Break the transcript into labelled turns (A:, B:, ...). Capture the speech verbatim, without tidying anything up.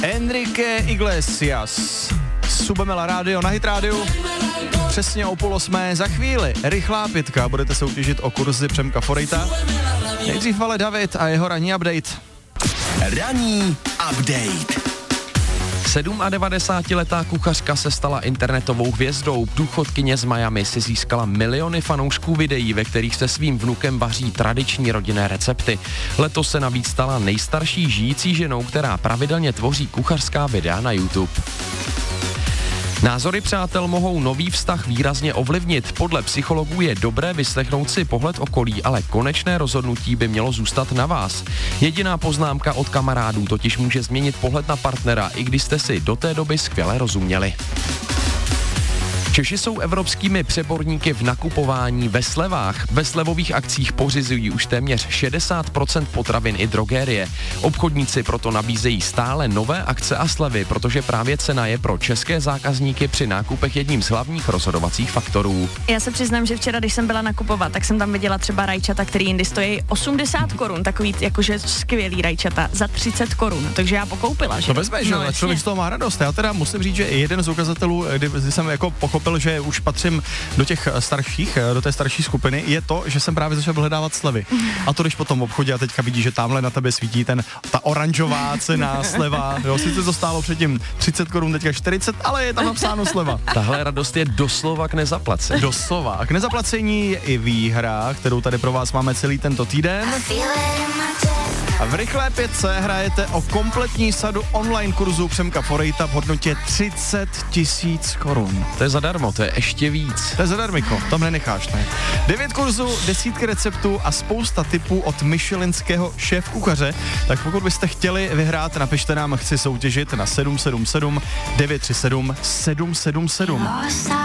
A: Enrique Iglesias. Subemela rádio na Hit rádiu. Přesně o půl osmé za chvíli. Rychlá pětka. Budete soutěžit o kurzy Přemka Forejta. Nejdřív ale David a jeho ranní update.
B: Ranní update.
C: devadesátisedmiletá kuchařka se stala internetovou hvězdou. Důchodkyně z Miami si získala miliony fanoušků videí, ve kterých se svým vnukem vaří tradiční rodinné recepty. Letos se navíc stala nejstarší žijící ženou, která pravidelně tvoří kuchařská videa na YouTube. Názory přátel mohou nový vztah výrazně ovlivnit. Podle psychologů je dobré vyslechnout si pohled okolí, ale konečné rozhodnutí by mělo zůstat na vás. Jediná poznámka od kamarádů totiž může změnit pohled na partnera, i když jste si do té doby skvěle rozuměli. Češi jsou evropskými přeborníky v nakupování ve slevách. Ve slevových akcích pořizují už téměř šedesát procent potravin i drogérie. Obchodníci proto nabízejí stále nové akce a slevy, protože právě cena je pro české zákazníky při nákupech jedním z hlavních rozhodovacích faktorů.
D: Já se přiznám, že včera, když jsem byla nakupovat, tak jsem tam viděla třeba rajčata, který jindy stojí osmdesát korun, takový jakože skvělý rajčata za třicet korun, takže já pokoupila. Že?
A: To vezmeš,
D: no,
A: že? Člověk z toho má radost. Já teda musím říct, že jeden z ukazatelů, kdy jsem jako pochopil, že už patřím do těch starších, do té starší skupiny, je to, že jsem právě začal vyhledávat slevy. A to když potom v obchodě a teďka vidíš, že tamhle na tebe svítí ten, ta oranžová cena sleva. Jo, sice to stálo předtím třicet korun, teďka čtyřicet, ale je tam napsáno sleva.
C: Tahle radost je doslova k nezaplacení.
A: Doslova. A k nezaplacení je i výhra, kterou tady pro vás máme celý tento týden. A v rychlé pětce hrajete o kompletní sadu online kurzů Přemka Forejta v hodnotě třicet tisíc korun.
C: To je zadarmo, to je ještě víc.
A: To je zadarmiko, tam nenecháš, ne? Devět kurzů, desítky receptů a spousta tipů od michelinského šéf kuchaře. Tak pokud byste chtěli vyhrát, napište nám, chci soutěžit na sedm sedm sedm devět tři sedm sedm sedm sedm.